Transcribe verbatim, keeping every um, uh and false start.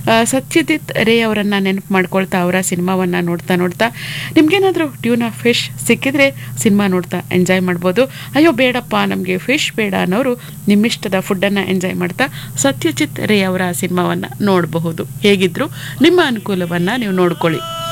ಸತ್ಯಜಿತ್ ರೇ ಅವರನ್ನು ನೆನಪು ಮಾಡ್ಕೊಳ್ತಾ ಅವರ ಸಿನಿಮಾವನ್ನು ನೋಡ್ತಾ ನೋಡ್ತಾ ನಿಮ್ಗೇನಾದರೂ ಟ್ಯೂನಾ ಫಿಶ್ ಸಿಕ್ಕಿದ್ರೆ ಸಿನಿಮಾ ನೋಡ್ತಾ ಎಂಜಾಯ್ ಮಾಡ್ಬೋದು. ಅಯ್ಯೋ ಬೇಡಪ್ಪ ನಮಗೆ ಫಿಶ್ ಬೇಡ ಅನ್ನೋರು ನಿಮ್ಮಿಷ್ಟದ ಫುಡ್ಡನ್ನು ಎಂಜಾಯ್ ಮಾಡ್ತಾ ಸತ್ಯಜಿತ್ ರೇ ಅವರ ಸಿನಿಮಾವನ್ನು ನೋಡಬಹುದು. ಹೇಗಿದ್ರು ನಿಮ್ಮ ಅನುಕೂಲವನ್ನು ನೀವು ನೋಡ್ಕೊಳ್ಳಿ.